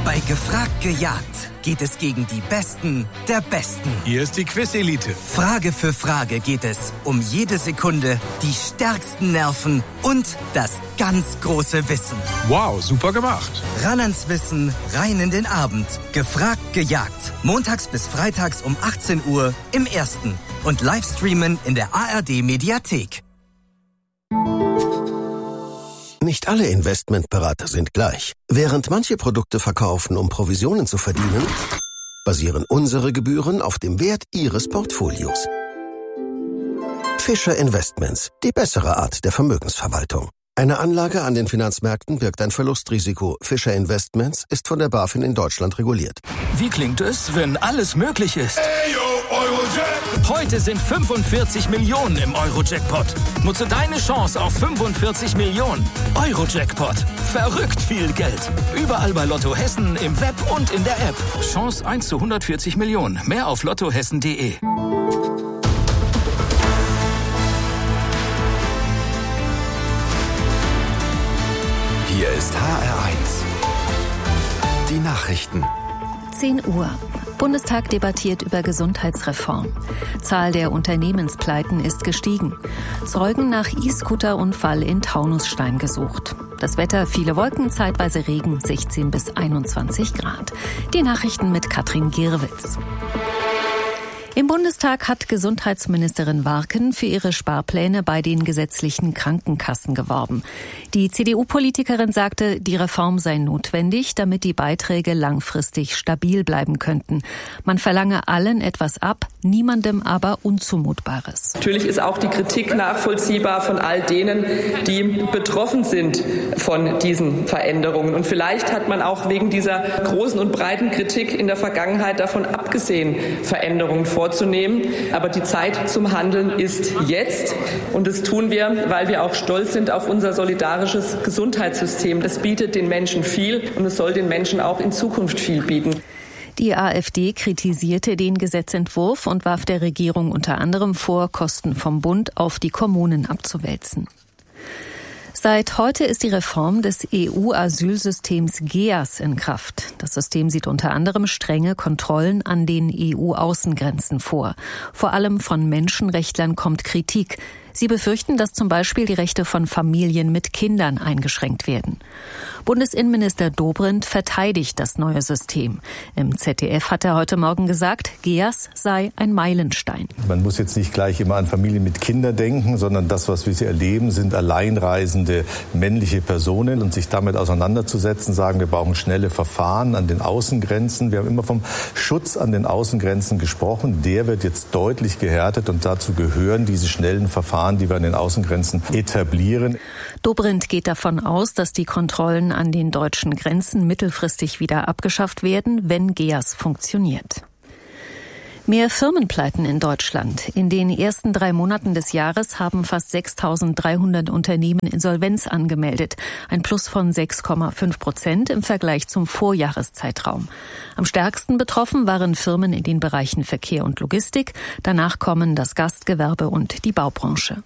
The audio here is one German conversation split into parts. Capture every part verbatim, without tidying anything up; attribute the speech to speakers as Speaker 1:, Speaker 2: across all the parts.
Speaker 1: Bei Gefragt gejagt geht es gegen die Besten der Besten.
Speaker 2: Hier ist die Quiz-Elite.
Speaker 1: Frage für Frage geht es um jede Sekunde, die stärksten Nerven und das ganz große Wissen.
Speaker 2: Wow, super gemacht.
Speaker 1: Ran ans Wissen, rein in den Abend. Gefragt gejagt. Montags bis freitags um achtzehn Uhr im Ersten. Und Livestreamen in der A R D-Mediathek.
Speaker 3: Nicht alle Investmentberater sind gleich. Während manche Produkte verkaufen, um Provisionen zu verdienen, basieren unsere Gebühren auf dem Wert Ihres Portfolios. Fischer Investments, die bessere Art der Vermögensverwaltung. Eine Anlage an den Finanzmärkten birgt ein Verlustrisiko. Fischer Investments ist von der BaFin in Deutschland reguliert.
Speaker 4: Wie klingt es, wenn alles möglich ist?
Speaker 2: Hey, yo, Eurojackpot!
Speaker 4: Heute sind fünfundvierzig Millionen im Euro-Jackpot. Nutze deine Chance auf fünfundvierzig Millionen. Euro-Jackpot. Verrückt viel Geld. Überall bei Lotto Hessen, im Web und in der App. Chance eins zu hundertvierzig Millionen. Mehr auf lottohessen punkt de.
Speaker 5: Hier ist H R eins. Die Nachrichten.
Speaker 6: zehn Uhr. Bundestag debattiert über Gesundheitsreform. Zahl der Unternehmenspleiten ist gestiegen. Zeugen nach E-Scooter-Unfall in Taunusstein gesucht. Das Wetter, viele Wolken, zeitweise Regen, sechzehn bis einundzwanzig Grad. Die Nachrichten mit Katrin Gierwitz. Im Bundestag hat Gesundheitsministerin Warken für ihre Sparpläne bei den gesetzlichen Krankenkassen geworben. Die C D U-Politikerin sagte, die Reform sei notwendig, damit die Beiträge langfristig stabil bleiben könnten. Man verlange allen etwas ab, niemandem aber Unzumutbares.
Speaker 7: Natürlich ist auch die Kritik nachvollziehbar von all denen, die betroffen sind von diesen Veränderungen. Und vielleicht hat man auch wegen dieser großen und breiten Kritik in der Vergangenheit davon abgesehen, Veränderungen vorzunehmen. Aber die Zeit zum Handeln ist jetzt. Und das tun wir, weil wir auch stolz sind auf unser solidarisches Gesundheitssystem. Das bietet den Menschen viel und es soll den Menschen auch in Zukunft viel bieten.
Speaker 6: Die AfD kritisierte den Gesetzentwurf und warf der Regierung unter anderem vor, Kosten vom Bund auf die Kommunen abzuwälzen. Seit heute ist die Reform des E U-Asylsystems G E A S in Kraft. Das System sieht unter anderem strenge Kontrollen an den E U-Außengrenzen vor. Vor allem von Menschenrechtlern kommt Kritik. Sie befürchten, dass zum Beispiel die Rechte von Familien mit Kindern eingeschränkt werden. Bundesinnenminister Dobrindt verteidigt das neue System. Im Z D F hat er heute Morgen gesagt, G E A S sei ein Meilenstein.
Speaker 8: Man muss jetzt nicht gleich immer an Familien mit Kindern denken, sondern das, was wir hier erleben, sind alleinreisende männliche Personen. Und sich damit auseinanderzusetzen, sagen, wir brauchen schnelle Verfahren an den Außengrenzen. Wir haben immer vom Schutz an den Außengrenzen gesprochen. Der wird jetzt deutlich gehärtet und dazu gehören diese schnellen Verfahren, die wir an den Außengrenzen etablieren.
Speaker 6: Dobrindt geht davon aus, dass die Kontrollen an den deutschen Grenzen mittelfristig wieder abgeschafft werden, wenn G E A S funktioniert. Mehr Firmenpleiten in Deutschland. In den ersten drei Monaten des Jahres haben fast sechstausenddreihundert Unternehmen Insolvenz angemeldet. Ein Plus von sechs Komma fünf Prozent im Vergleich zum Vorjahreszeitraum. Am stärksten betroffen waren Firmen in den Bereichen Verkehr und Logistik. Danach kommen das Gastgewerbe und die Baubranche.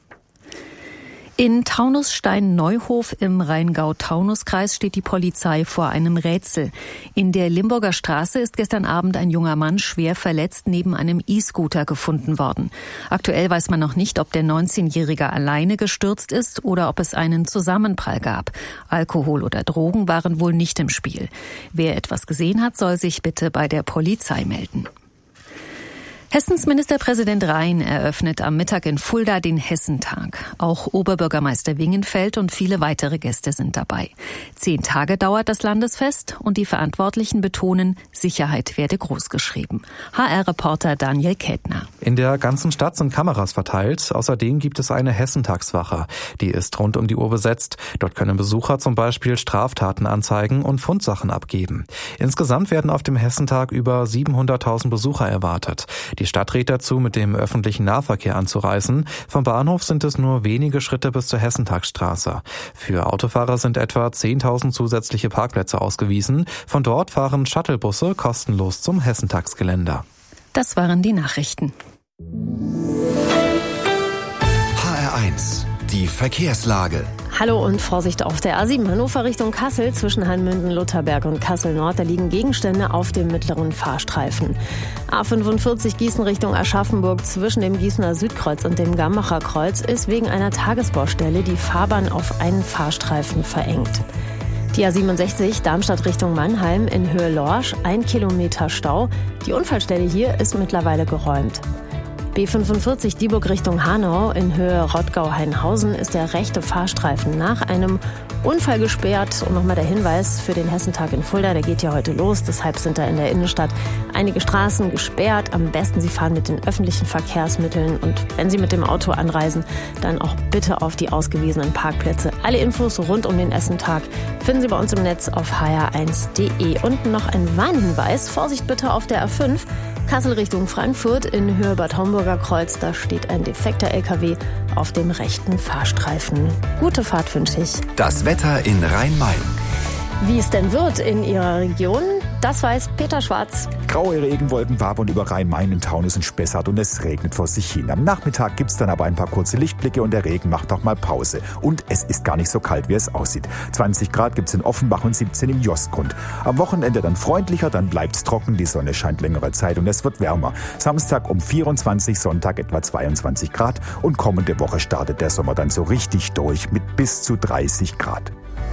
Speaker 6: In Taunusstein-Neuhof im Rheingau-Taunus-Kreis steht die Polizei vor einem Rätsel. In der Limburger Straße ist gestern Abend ein junger Mann schwer verletzt neben einem E-Scooter gefunden worden. Aktuell weiß man noch nicht, ob der neunzehnjährige alleine gestürzt ist oder ob es einen Zusammenprall gab. Alkohol oder Drogen waren wohl nicht im Spiel. Wer etwas gesehen hat, soll sich bitte bei der Polizei melden. Hessens Ministerpräsident Rhein eröffnet am Mittag in Fulda den Hessentag. Auch Oberbürgermeister Wingenfeld und viele weitere Gäste sind dabei. Zehn Tage dauert das Landesfest und die Verantwortlichen betonen, Sicherheit werde großgeschrieben. H R-Reporter Daniel Kätner.
Speaker 9: In der ganzen Stadt sind Kameras verteilt. Außerdem gibt es eine Hessentagswache. Die ist rund um die Uhr besetzt. Dort können Besucher zum Beispiel Straftaten anzeigen und Fundsachen abgeben. Insgesamt werden auf dem Hessentag über siebenhunderttausend Besucher erwartet. Die Stadt rät dazu, mit dem öffentlichen Nahverkehr anzureisen. Vom Bahnhof sind es nur wenige Schritte bis zur Hessentagsstraße. Für Autofahrer sind etwa zehntausend zusätzliche Parkplätze ausgewiesen. Von dort fahren Shuttlebusse kostenlos zum Hessentagsgeländer.
Speaker 6: Das waren die Nachrichten.
Speaker 5: H R eins. Die Verkehrslage.
Speaker 6: Hallo und Vorsicht auf der A sieben Hannover Richtung Kassel zwischen Hainmünden, Lutherberg und Kassel Nord. Da liegen Gegenstände auf dem mittleren Fahrstreifen. A fünfundvierzig Gießen Richtung Aschaffenburg zwischen dem Gießener Südkreuz und dem Gammacher Kreuz ist wegen einer Tagesbaustelle die Fahrbahn auf einen Fahrstreifen verengt. Die A siebenundsechzig Darmstadt Richtung Mannheim in Höhe Lorsch, ein Kilometer Stau. Die Unfallstelle hier ist mittlerweile geräumt. B fünfundvierzig Dieburg Richtung Hanau in Höhe Rottgau-Hainhausen ist der rechte Fahrstreifen nach einem Unfall gesperrt. Und nochmal der Hinweis für den Hessentag in Fulda, der geht ja heute los. Deshalb sind da in der Innenstadt einige Straßen gesperrt. Am besten Sie fahren mit den öffentlichen Verkehrsmitteln und wenn Sie mit dem Auto anreisen, dann auch bitte auf die ausgewiesenen Parkplätze. Alle Infos rund um den Hessentag finden Sie bei uns im Netz auf h r eins punkt d e. Und noch ein Warnhinweis, Vorsicht bitte auf der A fünf. Kassel Richtung Frankfurt in Höhe Bad Homburger Kreuz, da steht ein defekter L K W auf dem rechten Fahrstreifen. Gute Fahrt wünsche ich.
Speaker 5: Das Wetter in Rhein-Main.
Speaker 6: Wie es denn wird in Ihrer Region, das weiß Peter Schwarz.
Speaker 10: Graue Regenwolken wabern über Rhein-Main in Taunus und Spessart und es regnet vor sich hin. Am Nachmittag gibt's dann aber ein paar kurze Lichtblicke und der Regen macht auch mal Pause. Und es ist gar nicht so kalt, wie es aussieht. zwanzig Grad gibt's in Offenbach und siebzehn im Jostgrund. Am Wochenende dann freundlicher, dann bleibt's trocken, die Sonne scheint längere Zeit und es wird wärmer. Samstag um vierundzwanzig, Sonntag etwa zweiundzwanzig Grad und kommende Woche startet der Sommer dann so richtig durch mit bis zu dreißig Grad.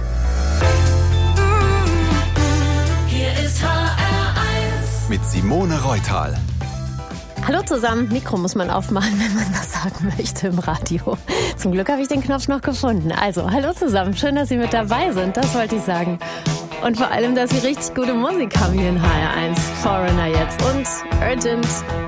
Speaker 5: Mit Simone Reutal.
Speaker 6: Hallo zusammen, Mikro muss man aufmachen, wenn man was sagen möchte im Radio. Zum Glück habe ich den Knopf noch gefunden. Also, hallo zusammen, schön, dass Sie mit dabei sind, das wollte ich sagen. Und vor allem, dass Sie richtig gute Musik haben hier in H R eins. Foreigner jetzt und Urgent